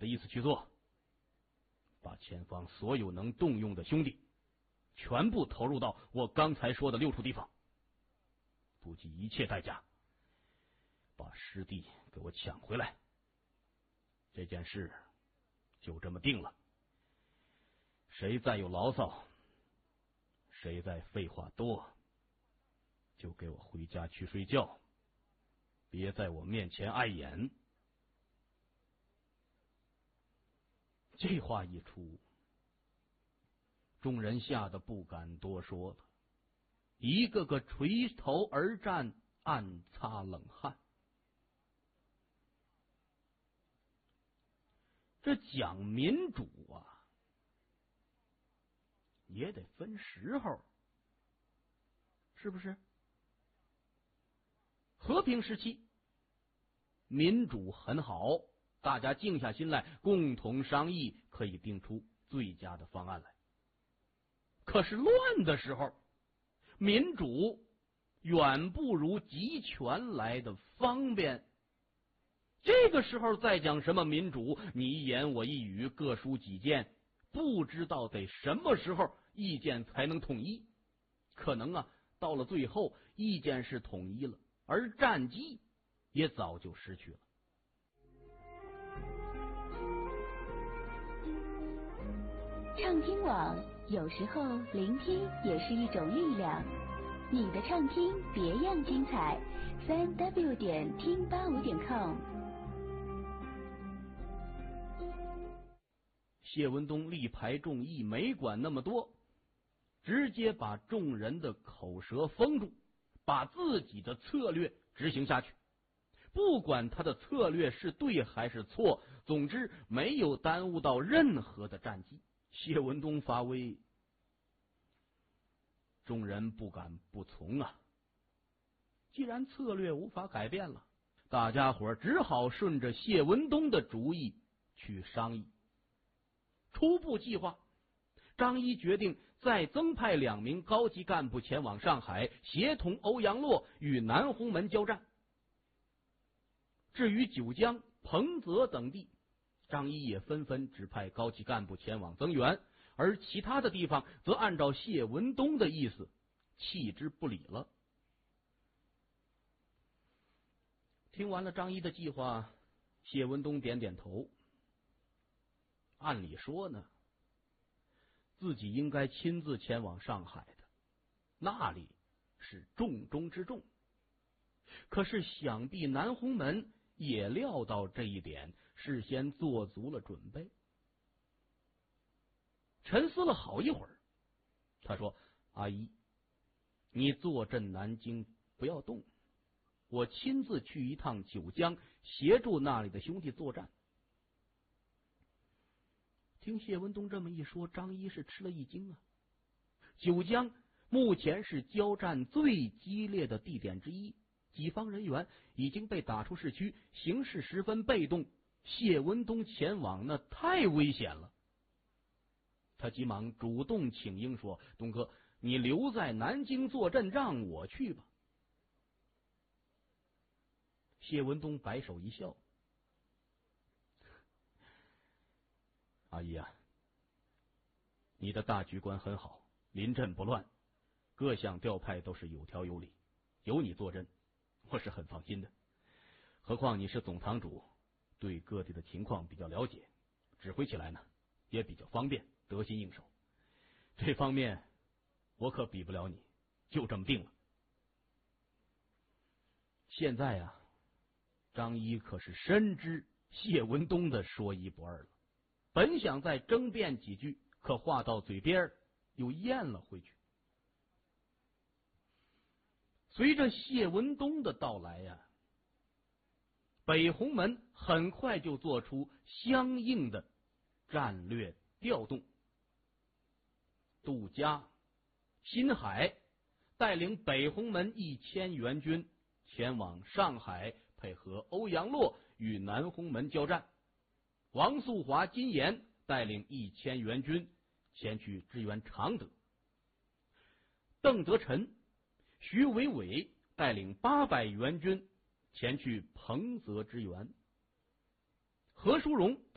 意思去做，把前方所有能动用的兄弟全部投入到我刚才说的6处地方，不计一切代价把师弟给我抢回来。这件事就这么定了。谁再有牢骚，谁再废话多，就给我回家去睡觉，别在我面前碍眼。这话一出，众人吓得不敢多说了，一个个垂头而战，暗擦冷汗。这讲民主啊，也得分时候，是不是？和平时期，民主很好，大家静下心来，共同商议，可以定出最佳的方案来。可是乱的时候，民主远不如集权来的方便。这个时候再讲什么民主，你一言我一语，各抒己见，不知道得什么时候意见才能统一。可能啊，到了最后意见是统一了，而战机也早就失去了。 畅听网，有时候聆听也是一种力量。你的畅听别样精彩，3w 点听85.com。 谢文东力排众议，没管那么多，直接把众人的口舌封住，把自己的策略执行下去。不管他的策略是对还是错，总之没有耽误到任何的战机。谢文东发威，众人不敢不从啊。既然策略无法改变了，大家伙只好顺着谢文东的主意去商议。初步计划，张一决定再增派2名高级干部前往上海，协同欧阳洛与南鸿门交战。至于九江、彭泽等地，张一也纷纷指派高级干部前往增援，而其他的地方则按照谢文东的意思弃之不理了。听完了张一的计划，谢文东点点头。按理说呢，自己应该亲自前往上海的，那里是重中之重。可是想必南鸿门也料到这一点，事先做足了准备。沉思了好一会儿，他说：“阿姨，你坐镇南京，不要动，我亲自去一趟九江，协助那里的兄弟作战。”听谢文东这么一说，张一是吃了一惊啊。九江目前是交战最激烈的地点之一，己方人员已经被打出市区，形势十分被动，谢文东前往那太危险了。他急忙主动请缨说：“东哥，你留在南京坐镇，让我去吧。”谢文东摆手一笑：“阿姨啊，你的大局观很好，临阵不乱，各项调派都是有条有理，有你坐镇，我是很放心的。何况你是总堂主，对各地的情况比较了解，指挥起来呢也比较方便，得心应手。这方面我可比不了你，就这么定了。”现在啊，张一可是深知谢文东的说一不二了，本想再争辩几句，可话到嘴边又咽了回去。随着谢文东的到来呀，北鸿门很快就做出相应的战略调动。杜嘉、辛海带领北鸿门1000援军前往上海，配合欧阳洛与南鸿门交战。王素华、金岩带领1000援军前去支援常德。邓德臣、徐伟伟带领800援军前去彭泽支援。何书荣